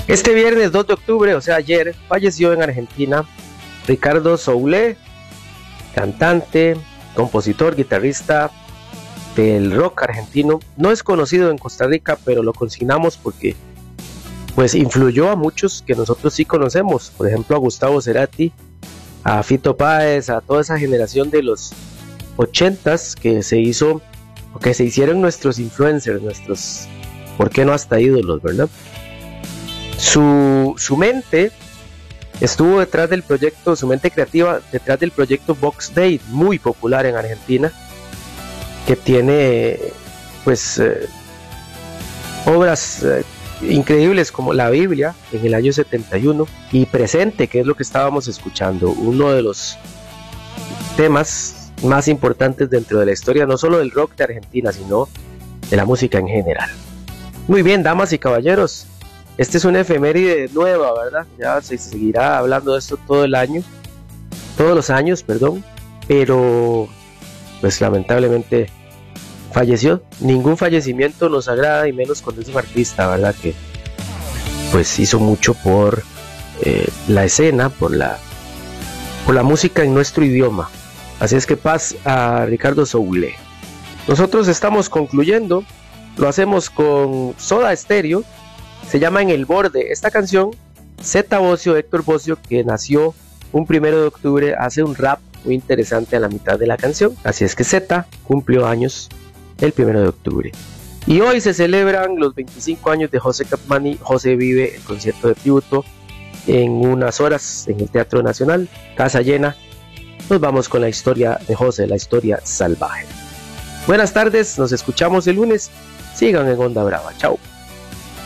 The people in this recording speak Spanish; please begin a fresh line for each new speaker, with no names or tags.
Este viernes 2 de octubre, o sea ayer, falleció en Argentina Ricardo Soule, cantante, compositor, guitarrista del rock argentino. No es conocido en Costa Rica, pero lo consignamos porque pues influyó a muchos que nosotros sí conocemos, por ejemplo a Gustavo Cerati, a Fito Páez, a toda esa generación de los 80s que se hizo, o que se hicieron nuestros influencers, nuestros, ¿por qué no hasta ídolos, verdad? Su mente estuvo detrás del proyecto, su mente creativa detrás del proyecto Box Day, muy popular en Argentina, que tiene pues obras increíbles como la Biblia en el año 71 y Presente, que es lo que estábamos escuchando, uno de los temas más importantes dentro de la historia, no solo del rock de Argentina, sino de la música en general. Muy bien, damas y caballeros, este es una efeméride nueva, ¿verdad? Ya se seguirá hablando de esto todo el año, todos los años, perdón, pero pues lamentablemente falleció. Ningún fallecimiento nos agrada, y menos cuando es un artista, ¿verdad? Que pues hizo mucho por la escena, por la música en nuestro idioma. Así es que paz a Ricardo Soule. Nosotros estamos concluyendo, lo hacemos con Soda Stereo, se llama En el Borde. Esta canción, Zeta Bosio, Héctor Bosio, que nació un 1 de octubre, hace un rap muy interesante a la mitad de la canción. Así es que Zeta cumplió años el 1 de octubre. Y hoy se celebran los 25 años de José Capmany. José vive el concierto de tributo en unas horas en el Teatro Nacional, casa llena. Nos vamos con la historia de José, la historia salvaje. Buenas tardes, nos escuchamos el lunes. Sigan en Onda Brava. Chao.